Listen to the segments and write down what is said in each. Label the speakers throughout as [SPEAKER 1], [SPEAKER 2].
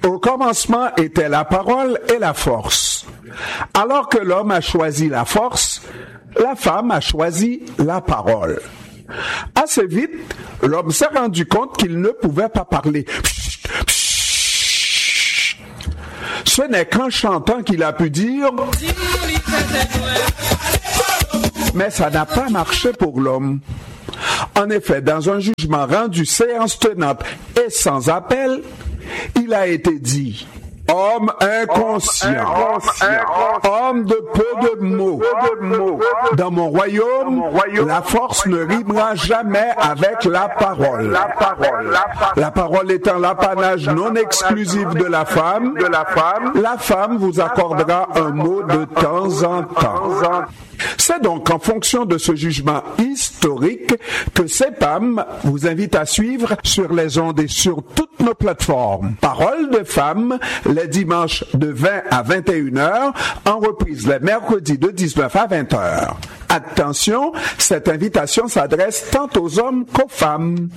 [SPEAKER 1] Au commencement était la parole et la force. Alors que l'homme a choisi la force, la femme a choisi la parole. Assez vite, l'homme s'est rendu compte qu'il ne pouvait pas parler. Ce n'est qu'en chantant qu'il a pu dire... Mais ça n'a pas marché pour l'homme. En effet, dans un jugement rendu séance tenante et sans appel, il a été dit: homme inconscient, homme de peu de mots. Dans mon royaume, la force ne rimera jamais avec la parole. La parole étant l'apanage non exclusif de la femme, la femme vous accordera un mot de temps en temps. C'est donc en fonction de ce jugement historique que CEPAM vous invite à suivre sur les ondes et sur toutes nos plateformes. Parole de femme, les dimanches de 20 à 21h, en reprise les mercredis de 19 à 20h. Attention, cette invitation s'adresse tant aux hommes qu'aux femmes.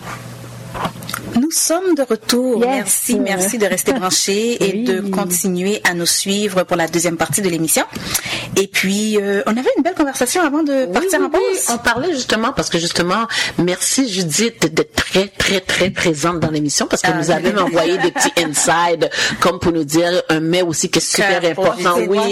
[SPEAKER 2] Nous sommes de retour. Yes. Merci de rester branchés et de continuer à nous suivre pour la deuxième partie de l'émission. Et puis, on avait une belle conversation avant de partir en pause.
[SPEAKER 3] On parlait justement, parce que justement, merci Judith d'être très, très, très présente dans l'émission, parce que nous avez envoyé des petits insides, comme pour nous dire un mets aussi qui est super important.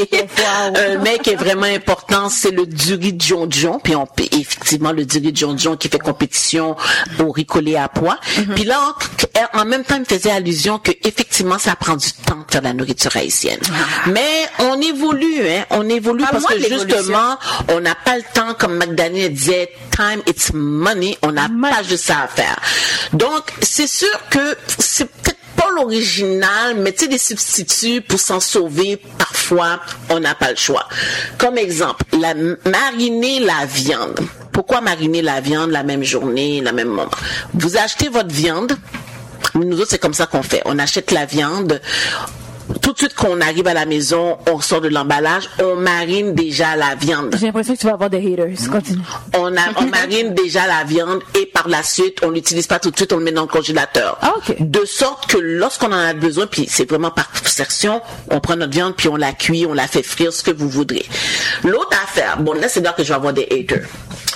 [SPEAKER 3] Un mets qui est vraiment important, c'est le Duri Djonjon. Puis effectivement, le Duri Djonjon qui fait compétition au ricolé à pois. Puis là, en même temps, il me faisait allusion que effectivement, ça prend du temps de faire la nourriture haïtienne. Mais on évolue, parce que justement, on n'a pas le temps, comme Magdalene disait, time it's money, on n'a pas juste ça à faire. Donc, c'est sûr que c'est peut-être pas l'original, mais tu sais, des substituts pour s'en sauver, parfois, on n'a pas le choix. Comme exemple, mariner la viande. Pourquoi mariner la viande la même journée, la même moment? Vous achetez votre viande. Nous autres, c'est comme ça qu'on fait. On achète la viande. Tout de suite qu'on arrive à la maison, on sort de l'emballage, on marine déjà la viande.
[SPEAKER 4] J'ai l'impression que tu vas avoir des haters. Continue.
[SPEAKER 3] On marine déjà la viande et par la suite, on l'utilise pas tout de suite, on le met dans le congélateur.
[SPEAKER 4] Ah, okay.
[SPEAKER 3] De sorte que lorsqu'on en a besoin, puis c'est vraiment par section, on prend notre viande puis on la cuit, on la fait frire, ce que vous voudrez. L'autre affaire, bon là c'est là que je vais avoir des haters.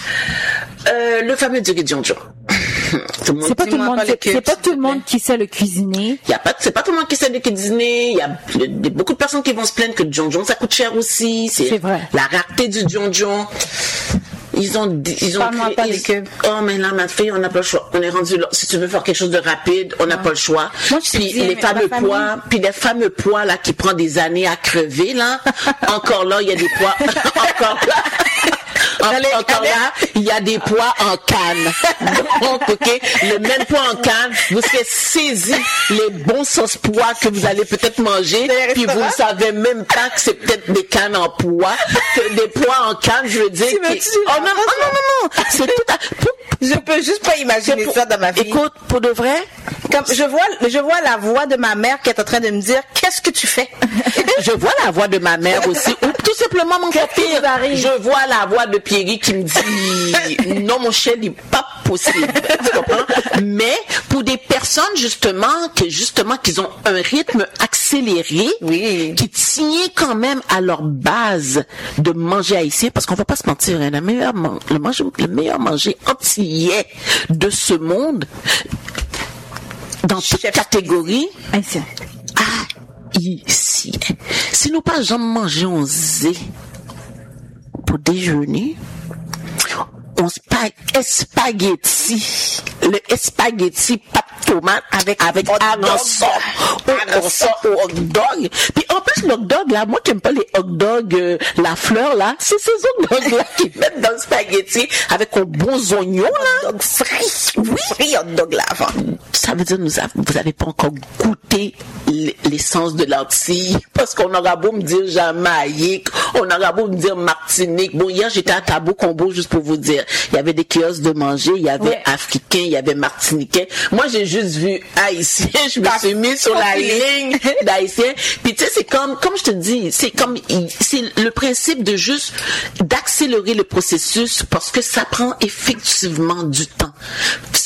[SPEAKER 3] Le fameux Duri Djonjon.
[SPEAKER 4] C'est pas tout le monde qui sait le cuisiner.
[SPEAKER 3] C'est pas tout le monde qui sait le cuisiner. Il y a beaucoup de personnes qui vont se plaindre que le Djonjon ça coûte cher aussi.
[SPEAKER 4] C'est vrai.
[SPEAKER 3] La rareté du Djonjon. Ils ont oh mais là ma fille, on n'a pas le choix. On est rendu là. Si tu veux faire quelque chose de rapide, on n'a pas le choix. Puis les fameux pois là qui prend des années à crever là. Encore là, il y a des pois. Encore là, il y a des pois en canne. Donc, ok, le même pois en canne, vous serez saisi les bons sauces pois que vous allez peut-être manger, puis vous ne savez même pas que c'est peut-être des cannes en pois, que des pois en canne, je veux dire. Non, c'est tout à...
[SPEAKER 2] Je peux juste pas imaginer ça dans ma vie.
[SPEAKER 3] Écoute, pour de vrai,
[SPEAKER 2] comme je vois la voix de ma mère qui est en train de me dire qu'est-ce que tu fais.
[SPEAKER 3] Je vois la voix de ma mère aussi, ou tout simplement mon pire. Je vois la voix de Pierry qui me dit non mon cher, il n'est pas possible. Tu comprends? Mais pour des personnes justement qui ont un rythme accéléré, qui tiennent quand même à leur base de manger haïtien, parce qu'on va pas se mentir, hein, le meilleur manger antillais de ce monde, dans toute catégorie,
[SPEAKER 4] haïtien.
[SPEAKER 3] Ici. Si nous pas jamais mangé un zé pour déjeuner, spaghetti, le spaghetti pâte tomate avec ananson ou hot dog. Puis en plus le hot dog là, moi qui aime pas les hot dogs la fleur là, c'est ces hot dogs là qui mettent dans le spaghetti avec un bon oignon là, hot dog frit hot dog là avant. Ça veut dire vous avez pas encore goûté l'essence de l'Antille, parce qu'on aura beau me dire Jamaïque, on aura beau me dire Martinique. Bon, hier j'étais à Tabou Combo, juste pour vous dire, il y avait des kiosques de manger, il y avait africains, il y avait martiniquais. Moi j'ai juste vu haïtien, je me suis mis sur la ligne d'haïtien. Puis tu sais, c'est comme je te dis, c'est le principe de juste d'accélérer le processus, parce que ça prend effectivement du temps.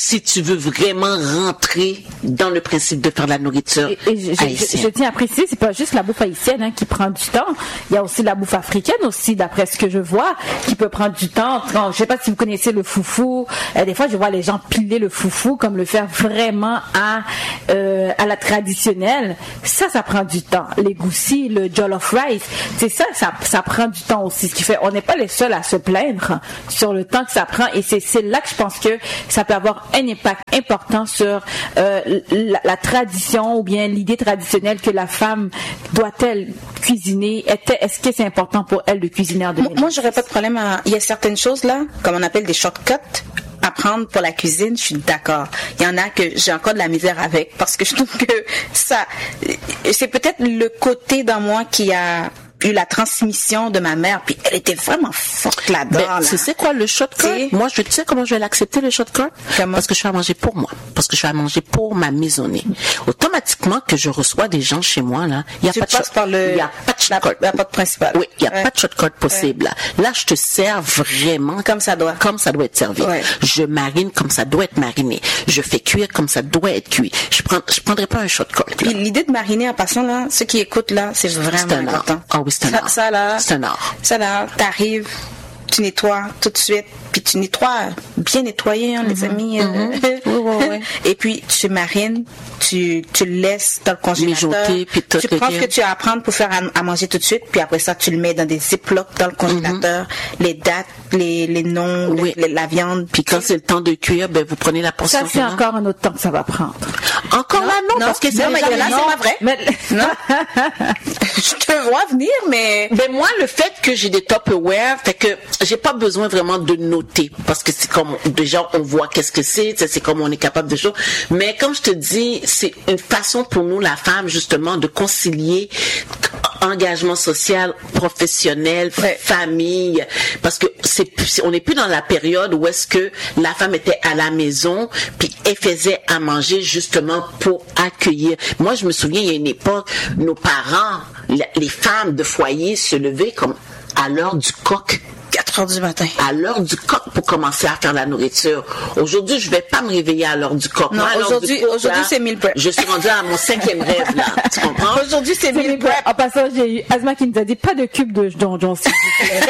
[SPEAKER 3] si tu veux vraiment rentrer dans le principe de faire de la nourriture haïtienne.
[SPEAKER 4] Je tiens à préciser, c'est pas juste la bouffe haïtienne qui prend du temps. Il y a aussi la bouffe africaine aussi, d'après ce que je vois, qui peut prendre du temps. Je sais pas si vous connaissez le foufou. Des fois, je vois les gens piler le foufou comme le faire vraiment à la traditionnelle. Ça prend du temps. Les goussis, le jollof rice, c'est ça prend du temps aussi. Ce qui fait, on n'est pas les seuls à se plaindre sur le temps que ça prend. Et c'est là que je pense que ça peut avoir un impact important sur la tradition ou bien l'idée traditionnelle que la femme doit-elle cuisiner. Est-ce que c'est important pour elle de cuisiner en 2020?
[SPEAKER 2] Moi, j'aurais pas de problème il y a certaines choses là, comme on appelle des shortcuts, à prendre pour la cuisine, je suis d'accord. Il y en a que j'ai encore de la misère avec parce que je trouve que ça, c'est peut-être le côté dans moi qui a eu la transmission de ma mère, puis elle était vraiment forte là-dedans.
[SPEAKER 3] Tu sais quoi, le shortcut? Moi, tu sais comment je vais l'accepter, le shortcut? Parce que je suis à manger pour moi. Parce que je suis à manger pour ma maisonnée. Automatiquement que je reçois des gens chez moi, là, il n'y a pas de shortcut. Il n'y a pas de shortcut.
[SPEAKER 2] La porte principale.
[SPEAKER 3] Oui, il n'y a pas de shortcut possible. Là, je te sers vraiment
[SPEAKER 2] comme ça doit.
[SPEAKER 3] Comme ça doit être servi. Ouais. Je marine comme ça doit être mariné. Je fais cuire comme ça doit être cuit. Je prendrai pas un shortcut.
[SPEAKER 2] Puis l'idée de mariner en passant, là, ceux qui écoutent, là, c'est vraiment important.
[SPEAKER 3] Ah oui, c'est un art.
[SPEAKER 2] C'est un art. Ça là, t'arrives, tu nettoies tout de suite, puis tu nettoies bien nettoyé, les amis.
[SPEAKER 3] Oui.
[SPEAKER 2] Et puis tu marines, tu le laisses dans le congélateur.
[SPEAKER 3] Mijoter, puis
[SPEAKER 2] tu prends ce que tu as à prendre pour faire à manger tout de suite, puis après ça tu le mets dans des ziplocs dans le congélateur, les dates, les noms, la viande.
[SPEAKER 3] Puis quand c'est le temps de cuire, ben vous prenez la portion.
[SPEAKER 4] Ça c'est encore un autre temps que ça va prendre.
[SPEAKER 3] Encore là non, parce que c'est
[SPEAKER 2] là c'est pas vrai.
[SPEAKER 4] Mais...
[SPEAKER 2] Non. Je te vois venir, mais
[SPEAKER 3] moi le fait que j'ai des Tupperware fait que j'ai pas besoin vraiment de noter parce que c'est comme déjà on voit qu'est-ce que c'est comme on est capable de choses. Mais comme je te dis, c'est une façon pour nous la femme justement de concilier engagement social, professionnel, famille, parce que on n'est plus dans la période où est-ce que la femme était à la maison puis elle faisait à manger justement pour accueillir. Moi je me souviens il y a une époque, nos parents, les femmes de foyer se levaient comme à l'heure du coq.
[SPEAKER 2] 4h du matin.
[SPEAKER 3] À l'heure du coq pour commencer à faire la nourriture. Aujourd'hui, je vais pas me réveiller à l'heure du coq.
[SPEAKER 2] Non, aujourd'hui, c'est meal prep.
[SPEAKER 3] Je suis rendue à mon 5e rêve, là. Tu comprends?
[SPEAKER 2] Aujourd'hui, c'est meal prep.
[SPEAKER 4] En passant, j'ai eu Asma qui nous a dit pas de cube de donjon, s'il vous plaît.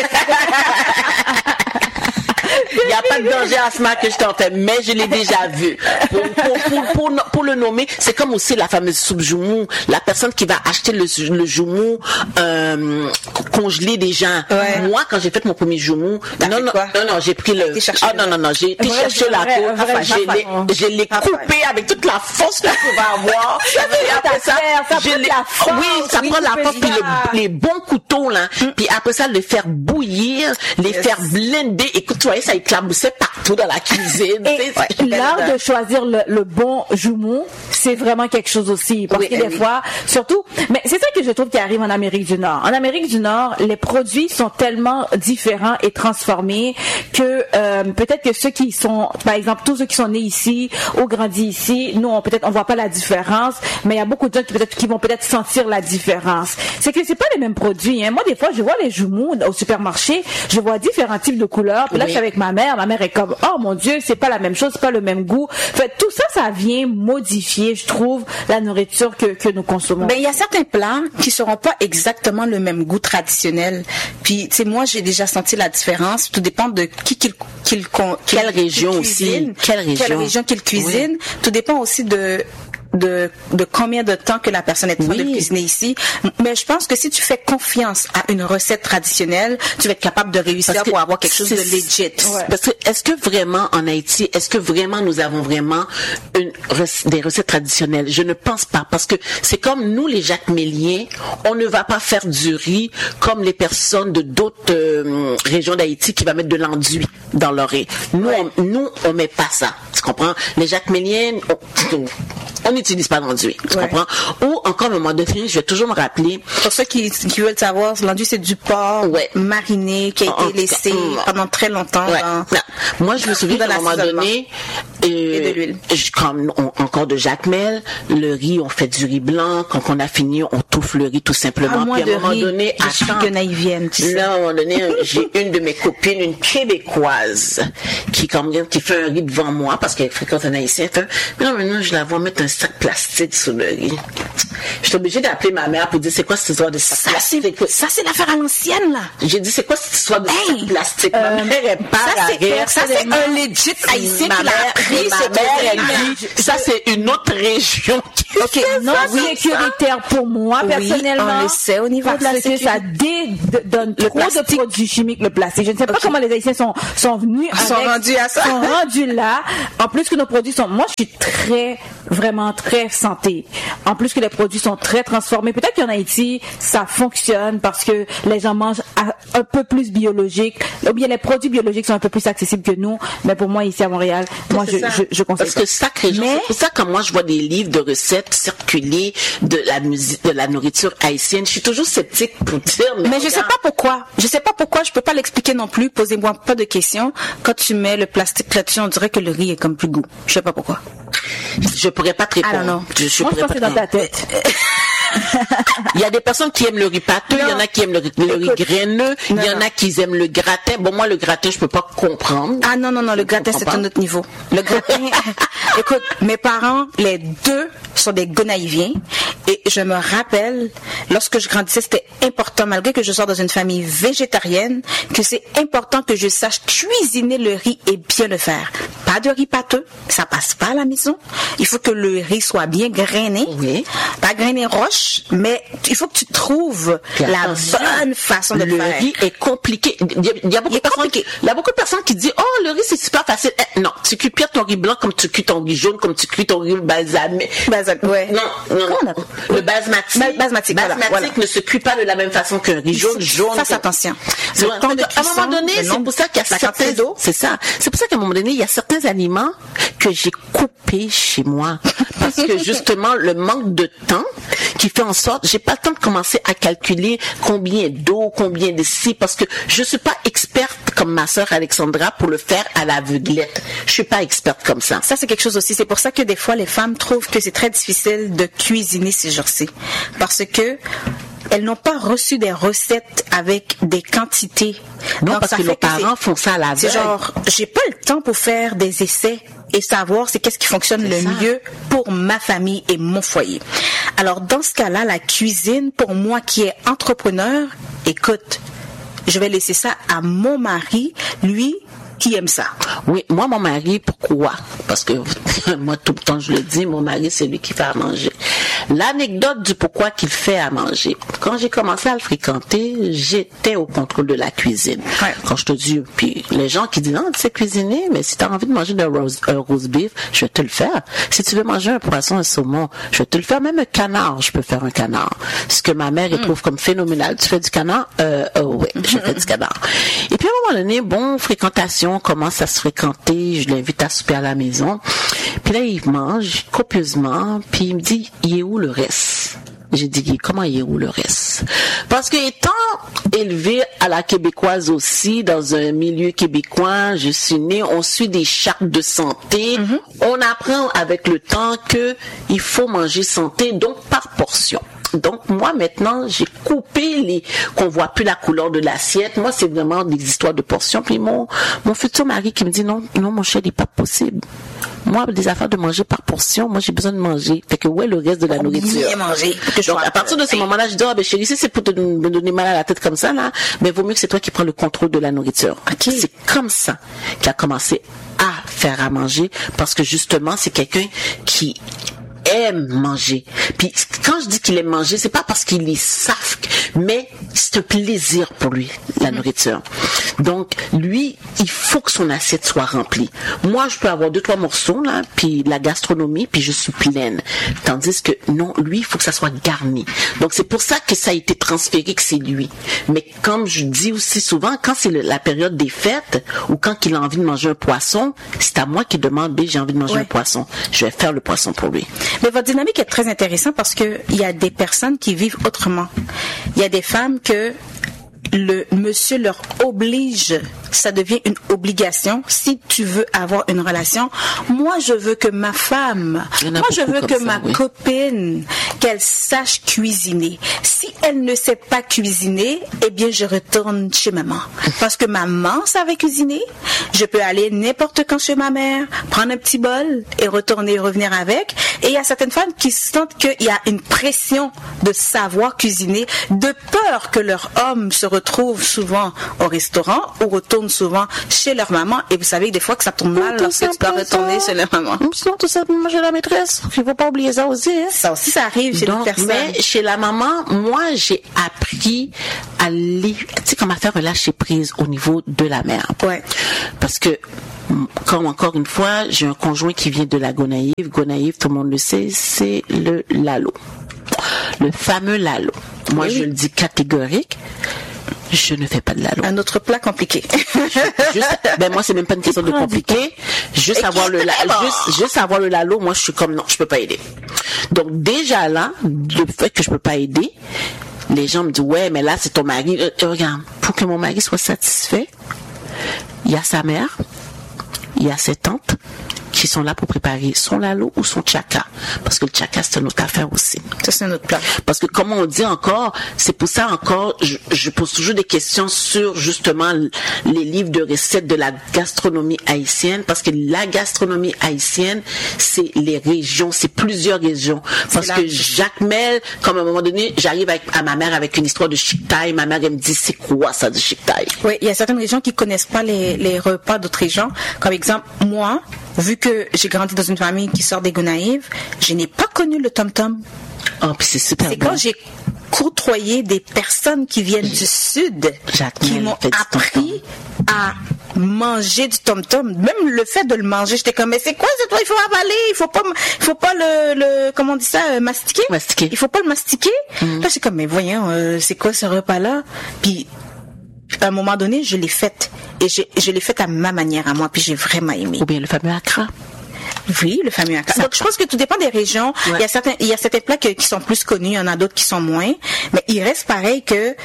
[SPEAKER 3] Il n'y a pas de danger Asma que je t'en fais, mais je l'ai déjà vu. Pour le nommer, c'est comme aussi la fameuse soupe joumou. La personne qui va acheter le joumou congelé déjà. Ouais. Moi, quand j'ai fait mon premier joumou, non, j'ai pris le... j'ai été chercher la peau. Je l'ai coupé avec toute la force que je pouvais avoir.
[SPEAKER 4] Après ça
[SPEAKER 3] prend la force, puis les bons couteaux, là. Puis après ça, le faire bouillir, les faire blender. Écoute, tu vois, ça éclaboussait partout dans la cuisine.
[SPEAKER 4] Et l'art de choisir le bon joumou, c'est vraiment quelque chose aussi. Parce que des fois, surtout, mais c'est ça que je trouve qui arrive en Amérique du Nord. En Amérique du Nord, les produits sont tellement différents et transformés que peut-être que ceux qui sont, par exemple, tous ceux qui sont nés ici ou grandis ici, nous, on voit pas la différence, mais il y a beaucoup de gens qui vont peut-être sentir la différence. C'est que c'est pas les mêmes produits. Moi, des fois, je vois les joumous au supermarché, je vois différents types de couleurs. Puis là, je suis avec ma mère est comme, oh mon Dieu, c'est pas la même chose, c'est pas le même goût. Fait tout ça vient modifier, je trouve, la nourriture que nous consommons.
[SPEAKER 2] Ben, il y a certains plats qui seront pas exactement le même goût traditionnel. Puis, tu sais, moi, j'ai déjà senti la différence. Tout dépend de
[SPEAKER 3] quelle région aussi. Quelle région
[SPEAKER 2] qu'il cuisine. Oui. Tout dépend aussi de combien de temps que la personne est en train de cuisiner ici. Mais je pense que si tu fais confiance à une recette traditionnelle, tu vas être capable de réussir pour avoir quelque chose de legit.
[SPEAKER 3] Ouais. Parce que est-ce que vraiment en Haïti, nous avons vraiment des recettes traditionnelles? Je ne pense pas, parce que c'est comme nous les Jacméliens, on ne va pas faire du riz comme les personnes de d'autres régions d'Haïti qui va mettre de l'enduit dans leur riz. Nous on met pas ça. Tu comprends? Les Jacméliens, on n'utilise pas l'enduit, tu comprends? Ou encore, à un moment donné, je vais toujours me rappeler.
[SPEAKER 2] Pour ceux qui veulent savoir, l'enduit, c'est du porc mariné qui a été laissé pendant très longtemps.
[SPEAKER 3] Moi, je me souviens qu'à un moment donné,
[SPEAKER 2] Et de l'huile.
[SPEAKER 3] Comme encore de jacmel, le riz, on fait du riz blanc. Quand on a fini, on touffe le riz tout simplement.
[SPEAKER 2] Puis à un moment donné, je suis gonaïvienne, tu sais.
[SPEAKER 3] Là, à un moment donné, j'ai une de mes copines, une québécoise, qui fait un riz devant moi parce qu'elle fréquente un haïtien. Mais non, maintenant, je la vois mettre un sac plastique sur le riz. J'étais obligée d'appeler ma mère pour dire c'est quoi cette histoire de sac plastique.
[SPEAKER 2] Ça, c'est l'affaire à l'ancienne, là.
[SPEAKER 3] J'ai dit c'est quoi cette histoire de sac plastique. Ma mère est pas
[SPEAKER 2] ça, c'est un legit haïtien qui l'a pris.
[SPEAKER 3] Ma mère, elle dit, ça, c'est une autre région qui
[SPEAKER 4] non, sécuritaire pour moi, personnellement.
[SPEAKER 2] On le sait au niveau de la sécurité.
[SPEAKER 4] Ça donne trop de produits chimiques, le plastique. Je ne sais pas comment les Haïtiens sont venus
[SPEAKER 2] sont rendus à ça.
[SPEAKER 4] Sont rendus là. En plus que nos produits sont, moi, je suis vraiment très santé. En plus que les produits sont très transformés. Peut-être qu'en Haïti, ça fonctionne parce que les gens mangent un peu plus biologique. Ou bien les produits biologiques sont un peu plus accessibles que nous. Mais pour moi, ici à Montréal, moi, je conseille.
[SPEAKER 3] Parce que c'est pour ça que quand moi, je vois des livres de recettes circuler de la nourriture haïtienne, je suis toujours sceptique pour dire.
[SPEAKER 2] Mais je sais pas pourquoi. Je peux pas l'expliquer non plus. Posez-moi pas de questions. Quand tu mets le plastique là-dessus, on dirait que le riz est comme plus goût. Je sais pas pourquoi.
[SPEAKER 3] Je pourrais pas te répondre.
[SPEAKER 4] Moi, je pense que c'est dans ta tête.
[SPEAKER 3] Il y a des personnes qui aiment le riz pâteux, il y en a qui aiment le riz graineux, il y en a qui aiment le gratin. Bon, moi, le gratin, je peux pas comprendre.
[SPEAKER 2] Ah non, le gratin, c'est un autre niveau. Le gratin, écoute, mes parents, les deux sont des gonaïviens. Et je me rappelle, lorsque je grandissais, c'était important, malgré que je sois dans une famille végétarienne, que c'est important que je sache cuisiner le riz et bien le faire. Pas de riz pâteux, ça passe pas à la maison. Il faut que le riz soit bien grainé.
[SPEAKER 3] Oui.
[SPEAKER 2] Pas grainé roche, mais il faut que tu trouves la bonne façon de le faire.
[SPEAKER 3] Le riz est compliqué. Il y a beaucoup de personnes qui disent, oh, le riz, c'est super facile. Non, tu cuis ton riz blanc comme tu cuis ton riz jaune, comme tu cuis ton riz balsamique.
[SPEAKER 2] Ouais.
[SPEAKER 3] Non. Le basmatique voilà. Ne se cuit pas de la même façon qu'un riz jaune.
[SPEAKER 2] Fasse attention.
[SPEAKER 3] À un moment donné, c'est pour ça qu'il y a certains d'eau. C'est ça. C'est pour ça qu'à un moment donné, il y a certains aliments que j'ai coupés chez moi. Parce que justement, le manque de temps qui fait en sorte, j'ai pas le temps de commencer à calculer combien d'eau, combien de ci, parce que je suis pas experte comme ma sœur Alexandra pour le faire à l'aveuglette. Je suis pas experte comme ça.
[SPEAKER 2] Ça, c'est quelque chose aussi. C'est pour ça que des fois, les femmes trouvent que c'est très difficile de cuisiner ces jours-ci. Parce que elles n'ont pas reçu des recettes avec des quantités.
[SPEAKER 3] Non,
[SPEAKER 2] donc,
[SPEAKER 3] parce que nos parents font ça à la veille.
[SPEAKER 2] C'est genre, j'ai pas le temps pour faire des essais et savoir c'est qu'est-ce qui fonctionne mieux pour ma famille et mon foyer. Alors, dans ce cas-là, la cuisine, pour moi qui est entrepreneur, écoute, je vais laisser ça à mon mari, lui, qui aime ça.
[SPEAKER 3] Oui, moi, mon mari, pourquoi? Parce que moi, tout le temps, je le dis, mon mari, c'est lui qui fait à manger. L'anecdote du pourquoi qu'il fait à manger. Quand j'ai commencé à le fréquenter, j'étais au contrôle de la cuisine.
[SPEAKER 2] Ouais.
[SPEAKER 3] Quand je te dis, puis les gens qui disent, non, tu sais cuisiner, mais si tu as envie de manger un roast beef, je vais te le faire. Si tu veux manger un poisson, un saumon, je vais te le faire. Même un canard, je peux faire un canard. Ce que ma mère, elle trouve comme phénoménal. Tu fais du canard? Oui, je fais du canard. Et puis, à un moment donné, fréquentation, on commence à se fréquenter, je l'invite à souper à la maison. Puis là, il mange copieusement, puis il me dit, il est où le reste? J'ai dit, comment il est où le reste? Parce que étant élevé à la québécoise aussi, dans un milieu québécois, je suis née, on suit des chartes de santé. On apprend avec le temps que il faut manger santé, donc par portion. Donc, moi, maintenant, j'ai coupé qu'on voit plus la couleur de l'assiette. Moi, c'est vraiment des histoires de portions. Puis mon futur mari qui me dit, non, mon chéri, pas possible. Moi, des affaires de manger par portion, moi, j'ai besoin de manger. Fait que, le reste de la nourriture.
[SPEAKER 2] Bien manger.
[SPEAKER 3] Donc, à partir de ce moment-là, je dis, chérie, si c'est pour me donner mal à la tête comme ça, là, mais vaut mieux que c'est toi qui prends le contrôle de la nourriture.
[SPEAKER 2] Okay.
[SPEAKER 3] C'est comme ça qu'il a commencé à faire à manger, parce que justement, c'est quelqu'un qui aime manger. Puis quand je dis qu'il aime manger, c'est pas parce qu'il est safque, mais c'est un plaisir pour lui, la nourriture. Donc, lui, il faut que son assiette soit remplie. Moi, je peux avoir 2-3 morceaux, là, puis la gastronomie, puis je suis pleine. Tandis que, non, lui, il faut que ça soit garni. Donc, c'est pour ça que ça a été transféré, que c'est lui. Mais comme je dis aussi souvent, quand c'est la période des fêtes, ou quand il a envie de manger un poisson, c'est à moi qui demande, j'ai envie de manger un poisson. Je vais faire le poisson pour lui.
[SPEAKER 2] Mais votre dynamique est très intéressante parce que il y a des personnes qui vivent autrement. Il y a des femmes que le monsieur leur oblige ça devient une obligation. Si tu veux avoir une relation, moi, je veux que ma femme, je veux que ma copine, qu'elle sache cuisiner. Si elle ne sait pas cuisiner, eh bien, je retourne chez maman. Parce que maman savait cuisiner. Je peux aller n'importe quand chez ma mère, prendre un petit bol et revenir avec. Et il y a certaines femmes qui sentent qu'il y a une pression de savoir cuisiner, de peur que leur homme se retrouve souvent au restaurant ou retourne souvent chez leur maman. Et vous savez des fois que ça tourne mal lorsque tu dois retourner chez leur maman.
[SPEAKER 3] Sinon, tout simplement chez la maîtresse. Il ne faut pas oublier ça aussi. Hein?
[SPEAKER 2] Ça aussi, ça arrive chez les personnes.
[SPEAKER 3] Mais chez la maman, moi, j'ai appris à comment faire un lâcher prise au niveau de la mère.
[SPEAKER 2] Ouais.
[SPEAKER 3] Parce que, comme encore une fois, j'ai un conjoint qui vient de la Gonaïve. Gonaïve, tout le monde le sait, c'est le lalo. Le fameux lalo. Moi, je le dis catégorique. Je ne fais pas de lalo.
[SPEAKER 2] Un autre plat compliqué.
[SPEAKER 3] Moi, c'est même pas une question de compliqué. Juste avoir le lalo, moi, je suis comme, non, je peux pas aider. Donc, déjà là, le fait que je peux pas aider, les gens me disent, ouais, mais là, c'est ton mari. Regarde, pour que mon mari soit satisfait, il y a sa mère, il y a ses tantes qui sont là pour préparer son lalo ou son tchaka. Parce que le tchaka, c'est une autre affaire aussi.
[SPEAKER 2] Ça, c'est un autre plat.
[SPEAKER 3] Parce que, comme on dit encore, c'est pour ça encore, je pose toujours des questions sur, justement, les livres de recettes de la gastronomie haïtienne. Parce que la gastronomie haïtienne, c'est les régions, c'est plusieurs régions. Parce que Jacques Mel, comme à un moment donné, j'arrive à ma mère avec une histoire de chic-taille. Ma mère, elle me dit, c'est quoi ça, du chic-taille?
[SPEAKER 2] Oui, il y a certaines régions qui connaissent pas les repas d'autres régions. Comme exemple, moi, vu que j'ai grandi dans une famille qui sort des Gonaïves, je n'ai pas connu le tom-tom.
[SPEAKER 3] Oh, puis c'est super
[SPEAKER 2] C'est
[SPEAKER 3] bon.
[SPEAKER 2] quand j'ai côtoyé des personnes qui viennent du sud, qui m'ont appris à manger du tom-tom. Même le fait de le manger, j'étais comme, mais c'est quoi ça, toi? Il faut avaler, il faut pas le comment on dit ça, mastiquer. Il faut pas le mastiquer. Là, j'ai comme, mais voyons, c'est quoi ce repas-là? Puis, à un moment donné, je l'ai faite. Et je l'ai faite à ma manière, à moi, puis j'ai vraiment aimé.
[SPEAKER 3] Ou bien le fameux akra.
[SPEAKER 2] Oui, le fameux akra. Donc, je pense que tout dépend des régions. Ouais. Il y a certains plats qui sont plus connus, il y en a d'autres qui sont moins. Mais il reste pareil que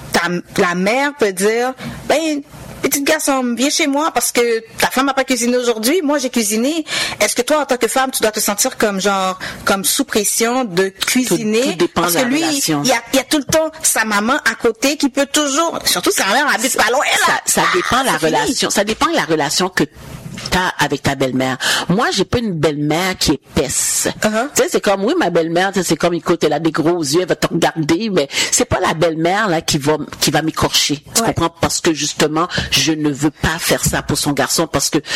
[SPEAKER 2] la mère peut dire, ben, petit garçon, viens chez moi parce que ta femme n'a pas cuisiné aujourd'hui, moi j'ai cuisiné. Est-ce que toi, en tant que femme, tu dois te sentir comme sous pression de cuisiner?
[SPEAKER 3] Tout dépend
[SPEAKER 2] parce
[SPEAKER 3] de
[SPEAKER 2] que
[SPEAKER 3] la
[SPEAKER 2] lui,
[SPEAKER 3] relation.
[SPEAKER 2] il y a tout le temps sa maman à côté qui peut toujours, surtout si sa mère habite pas loin, là.
[SPEAKER 3] Ça dépend de la relation. Ça dépend de la relation que t'as avec ta belle-mère. Moi, j'ai pas une belle-mère qui est épaisse. Tu sais, c'est comme, oui, ma belle-mère, c'est comme, écoute, elle a des gros yeux, elle va te regarder, mais c'est pas la belle-mère, là, qui va m'écorcher. Tu comprends? Parce que, justement, je ne veux pas faire ça pour son garçon parce que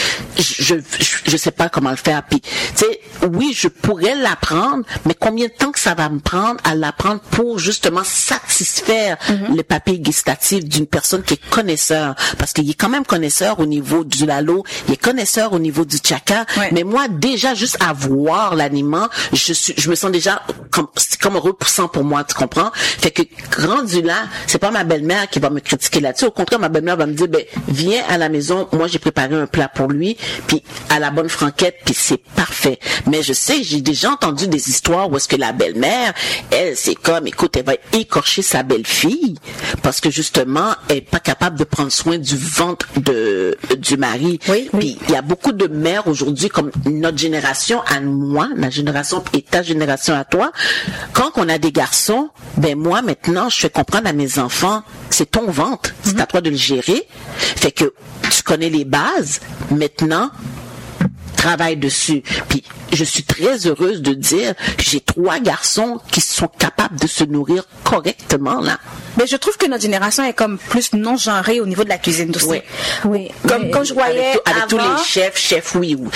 [SPEAKER 3] je sais pas comment le faire. Puis, tu sais, oui, je pourrais l'apprendre, mais combien de temps que ça va me prendre à l'apprendre pour, justement, satisfaire le papier gustatif d'une personne qui est connaisseur? Parce qu'il est quand même connaisseur au niveau du lalo, il est connaisseur au niveau du tchaka, mais moi, déjà, juste à voir l'aliment, je me sens déjà c'est comme repoussant pour moi, tu comprends? Fait que, rendu là, c'est pas ma belle-mère qui va me critiquer là-dessus. Au contraire, ma belle-mère va me dire, ben, viens à la maison, moi, j'ai préparé un plat pour lui, puis à la bonne franquette, puis c'est parfait. Mais je sais, j'ai déjà entendu des histoires où est-ce que la belle-mère, elle, c'est comme, écoute, elle va écorcher sa belle-fille, parce que, justement, elle est pas capable de prendre soin du ventre du mari. Puis, il y a beaucoup de mères aujourd'hui, comme notre génération à moi, ma génération et ta génération à toi. Quand on a des garçons, ben moi maintenant, je fais comprendre à mes enfants, c'est ton ventre, c'est à toi de le gérer. Fait que tu connais les bases. Maintenant, travaille dessus. Puis je suis très heureuse de dire que j'ai 3 garçons qui sont capables de se nourrir correctement là.
[SPEAKER 2] Mais je trouve que notre génération est comme plus non genrée au niveau de la cuisine aussi.
[SPEAKER 4] Oui.
[SPEAKER 2] Comme je voyais
[SPEAKER 3] avec tous les chefs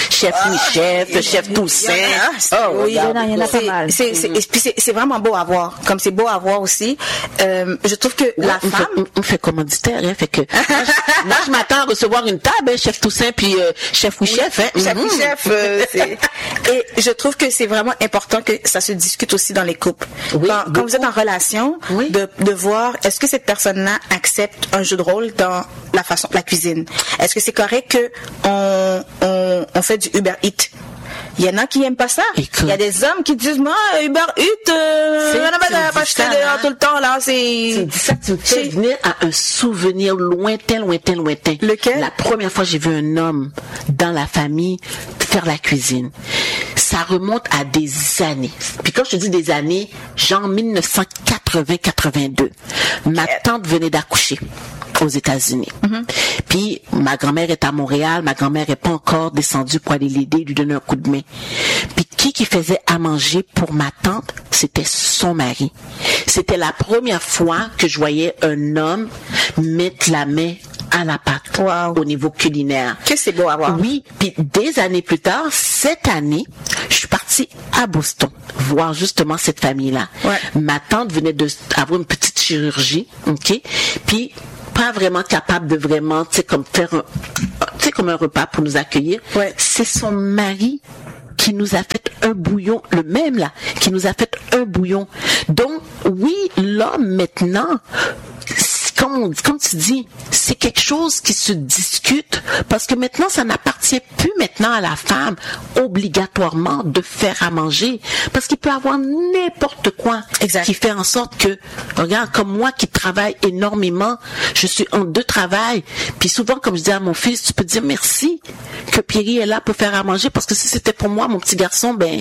[SPEAKER 3] chef Toussaint.
[SPEAKER 2] Oui,
[SPEAKER 4] il y en a pas mal.
[SPEAKER 2] C'est vraiment beau à voir. Comme c'est beau à voir aussi. Je trouve que la femme
[SPEAKER 3] on fait commanditaire, hein, fait que là je m'attends à recevoir une table, hein, chef Toussaint puis chef.
[SPEAKER 2] Et je trouve que c'est vraiment important que ça se discute aussi dans les couples. Quand vous êtes en relation, de voir est-ce que cette personne-là accepte un jeu de rôle dans la cuisine. Est-ce que c'est correct que on fait du Uber Eats? Il y en a qui aiment pas ça. Il y a des hommes qui disent, moi, Uber Eats, j'étais dehors tout le temps, là, c'est...
[SPEAKER 3] Ça, tu me fais venir à un souvenir lointain.
[SPEAKER 2] Lequel?
[SPEAKER 3] La première fois que j'ai vu un homme dans la famille faire la cuisine. Ça remonte à des années. Puis quand je te dis des années, genre 1980-82. Ma tante venait d'accoucher aux États-Unis. Puis ma grand-mère est à Montréal, ma grand-mère est pas encore descendue pour aller l'aider, lui donner un coup de main. Puis qui faisait à manger pour ma tante, c'était son mari. C'était la première fois que je voyais un homme mettre la main à la pâte au niveau culinaire.
[SPEAKER 2] Que c'est beau à voir.
[SPEAKER 3] Oui, puis des années plus tard, cette année, je suis partie à Boston voir justement cette famille-là.
[SPEAKER 2] Ouais.
[SPEAKER 3] Ma tante venait d'avoir une petite chirurgie, OK? Puis pas vraiment capable de vraiment, tu sais, comme faire comme un repas pour nous accueillir.
[SPEAKER 2] Ouais.
[SPEAKER 3] C'est son mari qui nous a fait un bouillon, le même là, qui nous a fait un bouillon. Donc, oui, l'homme maintenant, comme tu dis, c'est quelque chose qui se discute parce que maintenant, ça n'appartient plus maintenant à la femme obligatoirement de faire à manger parce qu'il peut avoir n'importe quoi qui fait en sorte que, regarde, comme moi qui travaille énormément, je suis en deux travails, puis souvent, comme je dis à mon fils, tu peux dire merci que Pierry est là pour faire à manger parce que si c'était pour moi, mon petit garçon, ben,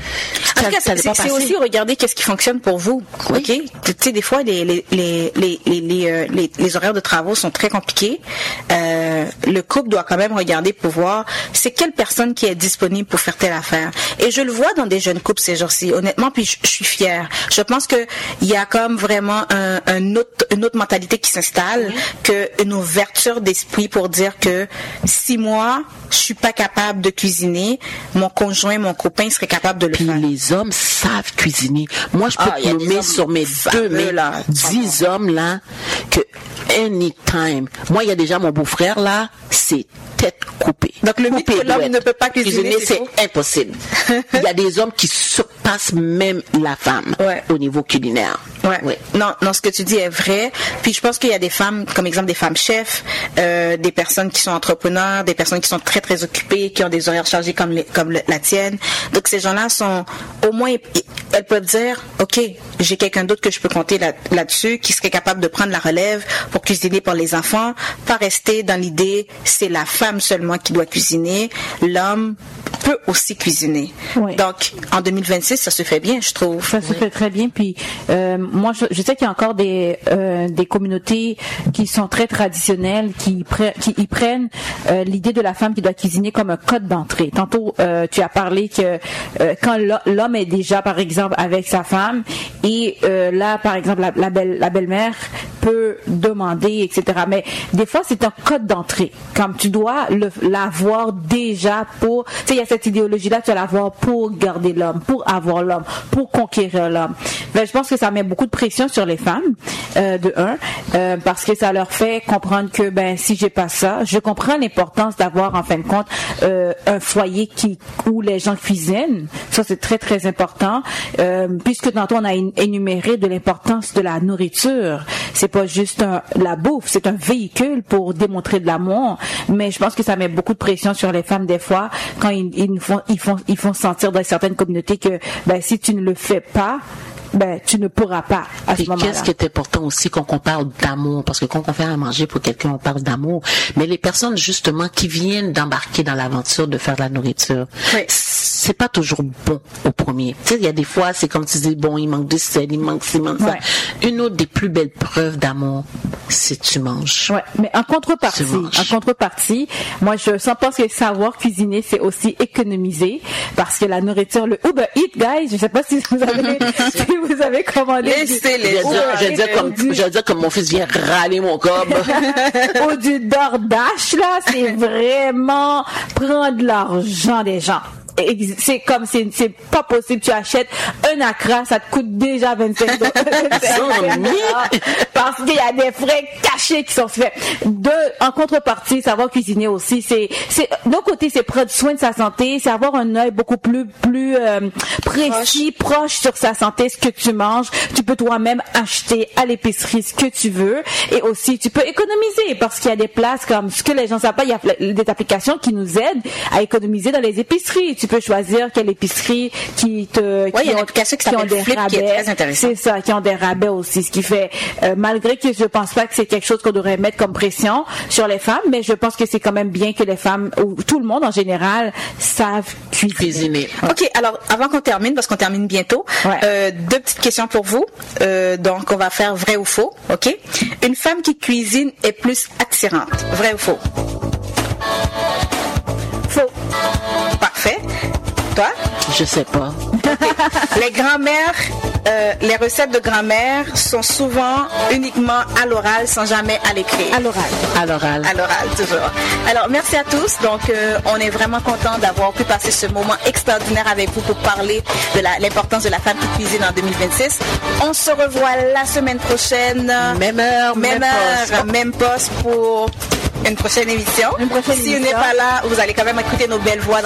[SPEAKER 2] c'est aussi regarder qu'est-ce qui fonctionne pour vous.
[SPEAKER 3] Oui.
[SPEAKER 2] OK? Tu sais, des fois, les horaires de travaux sont très compliqués. Le couple doit quand même regarder pour voir c'est quelle personne qui est disponible pour faire telle affaire. Et je le vois dans des jeunes couples ces jours-ci, honnêtement, puis je suis fière. Je pense que il y a comme vraiment une autre mentalité qui s'installe, une ouverture d'esprit pour dire que si moi, je suis pas capable de cuisiner, mon conjoint, mon copain serait capable de le faire.
[SPEAKER 3] Les hommes savent cuisiner. Moi, je peux te nommer sur mes deux mains 10 hommes là que anytime. Moi, il y a déjà mon beau-frère là, c'est tête coupée.
[SPEAKER 2] Donc le mythe que l'homme ne peut pas cuisiner,
[SPEAKER 3] c'est impossible. Il y a des hommes qui surpassent même la femme au niveau culinaire.
[SPEAKER 2] Ouais. Non, ce que tu dis est vrai. Puis je pense qu'il y a des femmes, comme exemple des femmes chefs, des personnes qui sont entrepreneurs, des personnes qui sont très très occupées, qui ont des horaires chargés comme la tienne. Donc ces gens-là sont, au moins, elles peuvent dire, ok, j'ai quelqu'un d'autre que je peux compter là-dessus, qui serait capable de prendre la relève pour cuisiner pour les enfants, pas rester dans l'idée c'est la femme seulement qui doit cuisiner, l'homme peut aussi cuisiner. Oui. Donc en 2026, ça se fait bien, je trouve.
[SPEAKER 4] Ça se fait très bien. Puis moi, je sais qu'il y a encore des communautés qui sont très traditionnelles, qui y prennent l'idée de la femme qui doit cuisiner comme un code d'entrée. Tantôt, tu as parlé que quand l'homme est déjà, par exemple, avec sa femme, et là, par exemple, la belle-mère peut demander, etc. Mais des fois, c'est un code d'entrée. Comme tu dois l'avoir déjà pour... Tu sais, il y a cette idéologie-là, tu dois l'avoir pour garder l'homme, pour avoir l'homme, pour conquérir l'homme. Ben, je pense que ça met beaucoup de pression sur les femmes, parce que ça leur fait comprendre que, ben, si j'ai pas ça, je comprends l'importance d'avoir, en fin de compte, un foyer où les gens cuisinent. Ça, c'est très, très important. Puisque tantôt, on a énuméré de l'importance de la nourriture. C'est pas juste la bouffe, c'est un véhicule pour démontrer de l'amour. Mais je pense que ça met beaucoup de pression sur les femmes des fois quand ils font sentir dans certaines communautés que, ben, si tu ne le fais pas, ben, tu ne pourras pas à ce moment-là.
[SPEAKER 3] Qu'est-ce qui est important aussi quand on parle d'amour? Parce que quand on fait à manger pour quelqu'un, on parle d'amour. Mais les personnes, justement, qui viennent d'embarquer dans l'aventure de faire de la nourriture, c'est pas toujours bon au premier. Tu sais, il y a des fois, c'est comme tu dis, bon, il manque de sel, il manque ça. Une autre des plus belles preuves d'amour, c'est tu manges.
[SPEAKER 4] Ouais, mais en contrepartie, moi, je pense que savoir cuisiner, c'est aussi économiser. Parce que la nourriture, le Uber Eats, guys, je sais pas si vous avez commandé.
[SPEAKER 3] Je veux dire comme mon fils vient râler mon cob.
[SPEAKER 4] Ou du DoorDash, là, c'est vraiment prendre l'argent des gens. C'est comme, c'est pas possible. Tu achètes un Accra, ça te coûte déjà 25 $. Parce qu'il y a des frais cachés qui sont faits. En contrepartie, savoir cuisiner aussi, d'un côté, c'est prendre soin de sa santé, c'est avoir un œil beaucoup plus précis, proche sur sa santé, ce que tu manges. Tu peux toi-même acheter à l'épicerie ce que tu veux. Et aussi, tu peux économiser parce qu'il y a des places comme ce que les gens savent pas, il y a des applications qui nous aident à économiser dans les épiceries. tu peux choisir quelle épicerie qui te...
[SPEAKER 2] Oui, il y a une application qui s'appelle Flip qui est très intéressante.
[SPEAKER 4] C'est ça, qui ont des rabais aussi, ce qui fait, malgré que je pense pas que c'est quelque chose qu'on devrait mettre comme pression sur les femmes, mais je pense que c'est quand même bien que les femmes, ou tout le monde en général, savent cuisiner.
[SPEAKER 2] OK, alors, avant qu'on termine, parce qu'on termine bientôt, deux petites questions pour vous. Donc, on va faire vrai ou faux, OK? Une femme qui cuisine est plus attirante. Vrai ou faux?
[SPEAKER 4] Faux.
[SPEAKER 2] Parfait. Toi?
[SPEAKER 3] Je sais pas.
[SPEAKER 2] Les grand-mères, les recettes de grand-mère sont souvent uniquement à l'oral, sans jamais à l'écrit.
[SPEAKER 4] À l'oral.
[SPEAKER 3] À l'oral.
[SPEAKER 2] À l'oral, toujours. Alors, merci à tous. Donc, on est vraiment content d'avoir pu passer ce moment extraordinaire avec vous pour parler de l'importance de la femme qui cuisine en 2026. On se revoit la semaine prochaine.
[SPEAKER 3] Même heure,
[SPEAKER 2] même poste pour une prochaine émission. Si vous n'êtes pas là, vous allez quand même écouter nos belles voix